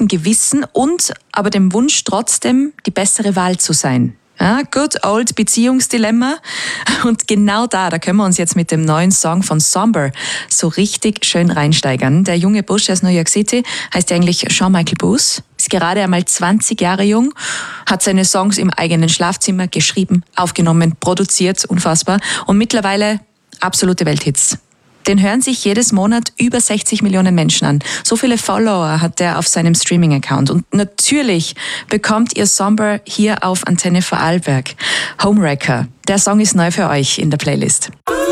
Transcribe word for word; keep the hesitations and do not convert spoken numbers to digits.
guten Gewissen und aber dem Wunsch trotzdem, die bessere Wahl zu sein. Ja, good old Beziehungsdilemma. Und genau da, da können wir uns jetzt mit dem neuen Song von Somber so richtig schön reinsteigern. Der junge Bursch aus New York City heißt ja eigentlich Jean-Michael Booth, ist gerade einmal zwanzig Jahre jung, hat seine Songs im eigenen Schlafzimmer geschrieben, aufgenommen, produziert, unfassbar. Und mittlerweile absolute Welthits. Den hören sich jedes Monat über sechzig Millionen Menschen an. So viele Follower hat er auf seinem Streaming-Account. Und natürlich bekommt ihr Somber hier auf Antenne Vorarlberg. Homewrecker. Der Song ist neu für euch in der Playlist.